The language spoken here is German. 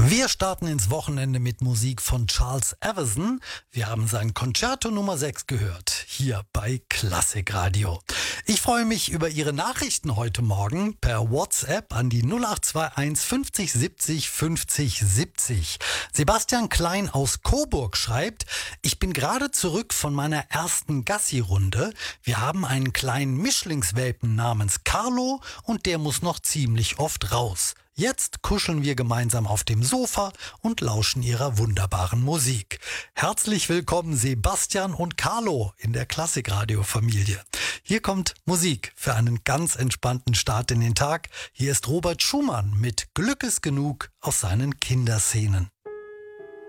Wir starten ins Wochenende mit Musik von Charles Everson. Wir haben sein Concerto Nummer 6 gehört, hier bei Klassikradio. Ich freue mich über Ihre Nachrichten heute Morgen per WhatsApp an die 0821 50 70 50 70. Sebastian Klein aus Coburg schreibt: Ich bin gerade zurück von meiner ersten Gassi-Runde. Wir haben einen kleinen Mischlingswelpen namens Carlo und der muss noch ziemlich oft raus. Jetzt kuscheln wir gemeinsam auf dem Sofa und lauschen ihrer wunderbaren Musik. Herzlich willkommen Sebastian und Carlo in der Klassikradio-Familie. Hier kommt Musik für einen ganz entspannten Start in den Tag. Hier ist Robert Schumann mit Glück ist genug aus seinen Kinderszenen.